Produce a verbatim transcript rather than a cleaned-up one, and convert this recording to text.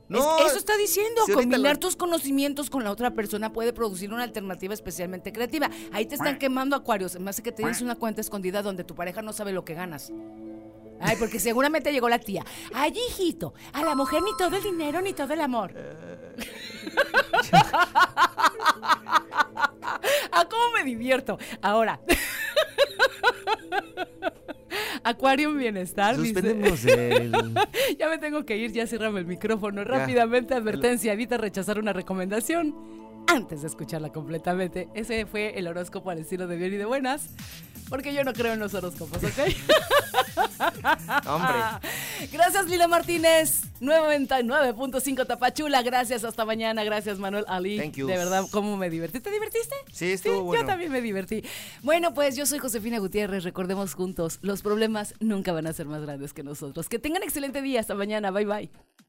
No, es, eso está diciendo, si ahorita combinar lo- tus conocimientos con la otra persona puede producir una alternativa especialmente creativa. Ahí te están quemando, Acuario. Se me hace que tienes una cuenta escondida donde tu pareja no sabe lo que ganas. Ay, porque seguramente llegó la tía. Ay, hijito, a la mujer ni todo el dinero ni todo el amor. ¿A cómo me divierto? Ahora. Acuario en bienestar. Suspendemos el... Ya me tengo que ir, ya cierrame el micrófono. Rápidamente, advertencia, evita rechazar una recomendación antes de escucharla completamente. Ese fue el horóscopo al estilo de bien y de buenas, porque yo no creo en los horóscopos, ¿ok? Hombre. Gracias, Lila Martínez. noventa y nueve punto cinco Tapachula. Gracias, hasta mañana. Gracias, Manuel Ali. Thank you. De verdad, ¿cómo me divertí? ¿Te divertiste? Sí, estuvo Sí, bueno. yo también me divertí. Bueno, pues yo soy Josefina Gutiérrez. Recordemos juntos, los problemas nunca van a ser más grandes que nosotros. Que tengan excelente día. Hasta mañana. Bye, bye.